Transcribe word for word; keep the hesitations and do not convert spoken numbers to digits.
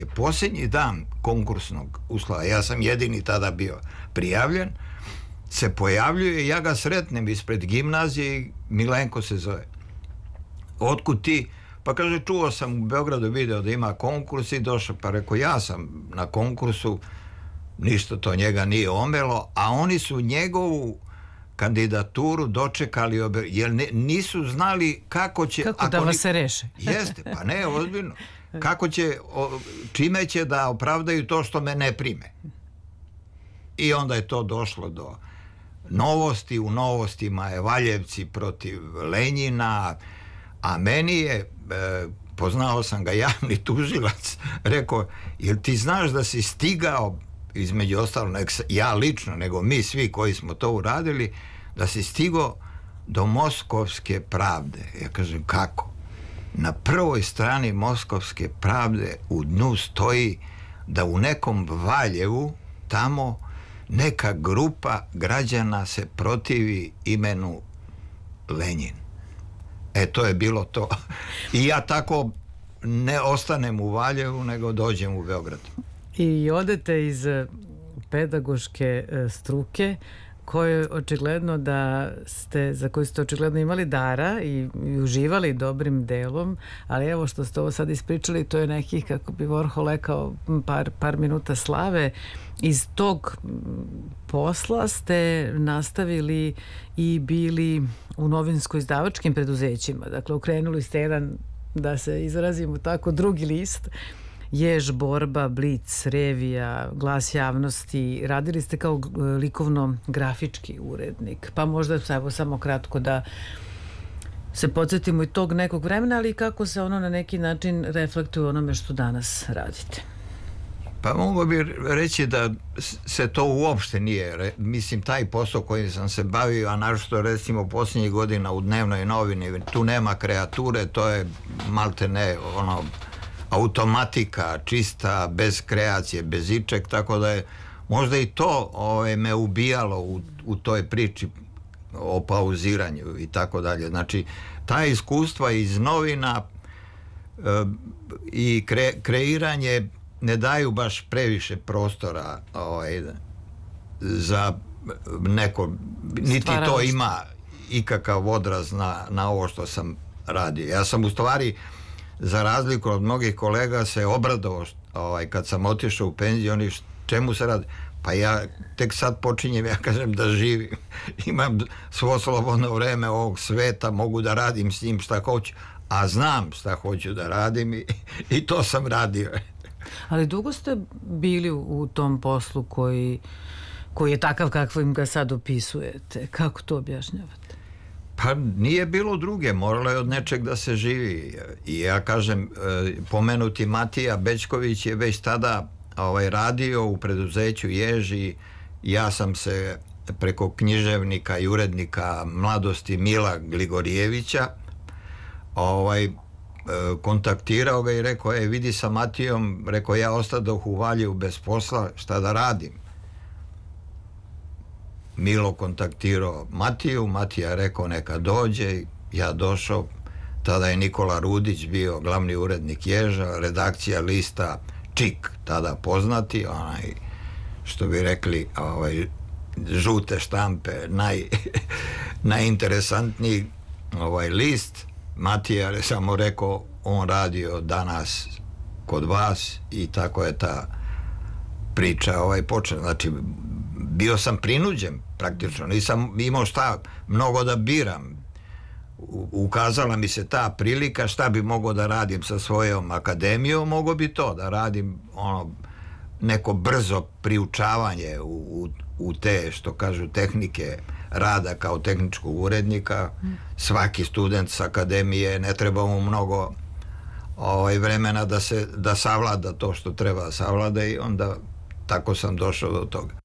Posljednji dan konkursnog uslova, ja sam jedini tada bio prijavljen, se pojavljuje, ja ga sretnem ispred gimnazije i Milenko se zove. Otkud ti? Pa kaže, čuo sam u Beogradu video da ima konkurs i došao, pa rekao, ja sam na konkursu, ništa to njega nije omelo, a oni su njegovu kandidaturu dočekali, jer ne, nisu znali kako će... Kako da vas se reše? Jeste, pa ne, ozbiljno. Kako će, čime će da opravdaju to što me ne prime. I onda je to došlo do novosti, u novostima je Valjevci protiv Lenjina, a meni je, e, poznao sam ga javni tužilac, rekao, jel ti znaš da si stigao, između ostalo, ja lično, nego mi svi koji smo to uradili, da si stigao do Moskovske pravde. Ja kažem, kako? Na prvoj strani Moskovske pravde u dnu stoji da u nekom Valjevu tamo neka grupa građana se protivi imenu Lenjin. E, to je bilo to. I ja tako ne ostanem u Valjevu, nego dođem u Beograd. I odete iz pedagoške struke, koje očigledno da ste, za koju ste očigledno imali dara i, i uživali dobrim delom, ali evo što ste ovo sad ispričali, to je nekih, kako bi Warhol rekao, par, par minuta slave. Iz tog posla ste nastavili i bili u novinsko-izdavačkim preduzećima. Dakle, okrenuli ste jedan, da se izrazimo tako, drugi list, Jež, Borba, Blic, Revija, Glas javnosti. Radili ste kao likovno-grafički urednik. Pa možda evo, samo kratko da se podsjetimo i tog nekog vremena, ali kako se ono na neki način reflektuje onome što danas radite. Pa mogu bi reći da se to uopšte nije, mislim, taj posao kojim sam se bavio, a našto recimo posljednjih godina u dnevnoj novini, tu nema kreature, to je malte ne ono automatika čista, bez kreacije, bez ičeg, tako da je možda i to ove, me ubijalo u, u toj priči o pauziranju i tako dalje. Znači, ta iskustva iz novina e, i kre, kreiranje ne daju baš previše prostora ovaj, za neko, niti to ima ikakav odraz na, na ovo što sam radio. Ja sam u stvari, za razliku od mnogih kolega, se obradovao ovaj, kad sam otišao u penziju, oni čemu se radi? Pa ja tek sad počinjem, ja kažem, da živim. Imam svo slobodno vreme ovog sveta, mogu da radim s njim šta hoću, a znam šta hoću da radim i, i to sam radio. Ali dugo ste bili u tom poslu koji, koji je takav kakvim ga sad opisujete. Kako to objašnjavate? Pa nije bilo druge, moralo je od nečeg da se živi. I ja kažem, pomenuti Matija Bećković je već tada ovaj, radio u preduzeću Ježi. Ja sam se preko književnika i urednika Mladosti Mila Gligorijevića ovaj, kontaktirao ga i rekao, e, vidi sa Matijom, rekao, ja ostadoh u Valjevu bez posla, šta da radim? Milo kontaktirao Matiju, Matija rekao neka dođe, ja došao, tada je Nikola Rudić bio glavni urednik Ježa, redakcija lista Čik, tada poznati, onaj, što bi rekli, ovaj, žute štampe, naj, najinteresantniji ovaj, list. Matija je samo rekao, on radio danas kod vas i tako je ta priča ovaj, počela. Znači, bio sam prinuđen praktično, nisam imao šta mnogo da biram. Ukazala mi se ta prilika, šta bi mogao da radim sa svojom akademijom, mogo bi to da radim ono, neko brzo priučavanje u, u, u te, što kažu, tehnike rada kao tehničkog urednika. Svaki student s akademije, ne treba mu mnogo ovaj, vremena da se da savlada to što treba savlada i onda tako sam došao do toga.